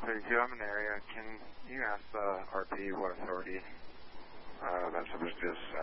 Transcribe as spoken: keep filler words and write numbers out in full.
thirty-two, I'm in the area. Can you ask the R P what authority uh, that subject is